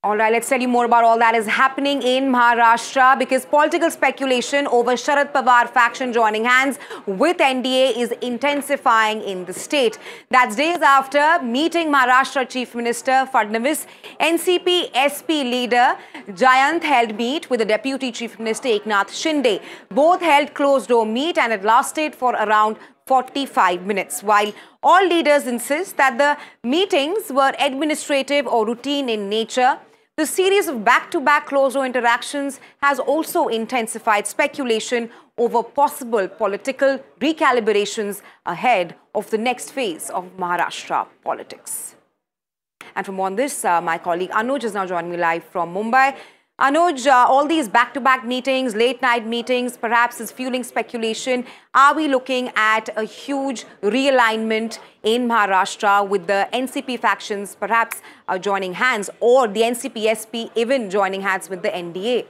All right, let's tell you more about all that is happening in Maharashtra because political speculation over Sharad Pawar faction joining hands with NDA is intensifying in the state. That's days after meeting Maharashtra Chief Minister Fadnavis, NCP SP leader Jayant held meet with the Deputy Chief Minister Eknath Shinde. Both held closed-door meet and it lasted for around 45 minutes. While all leaders insist that the meetings were administrative or routine in nature, the series of back-to-back closed-door interactions has also intensified speculation over possible political recalibrations ahead of the next phase of Maharashtra politics. And from on this, my colleague Anuj is now joining me live from Mumbai. Anuj, all these back-to-back meetings, late-night meetings, perhaps is fueling speculation. Are we looking at a huge realignment in Maharashtra with the NCP factions perhaps joining hands, or the NCP-SP even joining hands with the NDA?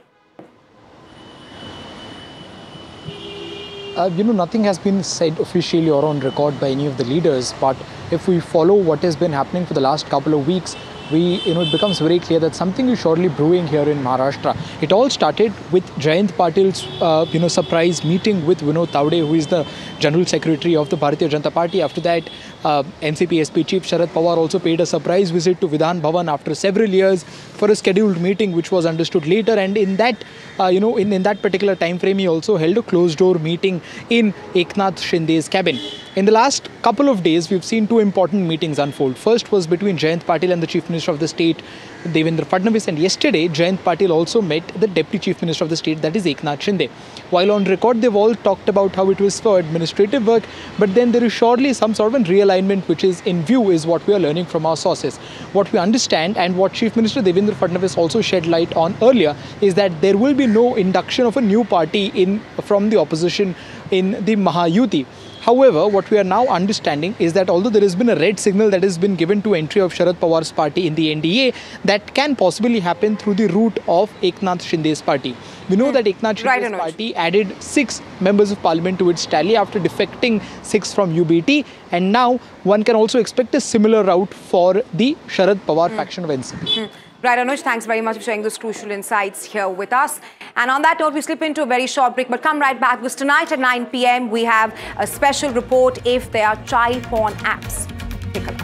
Nothing has been said officially or on record by any of the leaders, but if we follow what has been happening for the last couple of weeks, it becomes very clear that something is surely brewing here in Maharashtra. It all started with Jayant Patil's, surprise meeting with Vinod Tawde, who is the General Secretary of the Bharatiya Janata Party. After that, NCP-SP Chief Sharad Pawar also paid a surprise visit to Vidhan Bhavan after several years for a scheduled meeting, which was understood later. And in that, in that particular time frame, he also held a closed-door meeting in Eknath Shinde's cabin. In the last couple of days, we've seen two important meetings unfold. First was between Jayant Patil and the Chief Minister of the state, Devendra Fadnavis, and yesterday Jayant Patil also met the Deputy Chief Minister of the state, that is Eknath Shinde. While on record, they've all talked about how it was for administrative work, but then there is surely some sort of a realignment which is in view, is what we are learning from our sources. What we understand, and what Chief Minister Devendra Fadnavis also shed light on earlier, is that there will be no induction of a new party from the opposition in the Mahayuti. However, what we are now understanding is that although there has been a red signal that has been given to entry of Sharad Pawar's party in the NDA, that can possibly happen through the route of Eknath Shinde's party. We know that Eknath Shinde's party added 6 members of parliament to its tally after defecting 6 from UBT, and now one can also expect a similar route for the Sharad Pawar faction of NCP. Right, Anuj, thanks very much for sharing those crucial insights here with us. And on that note, we slip into a very short break, but come right back because tonight at 9 p.m. we have a special report if there are child porn apps. Take a look.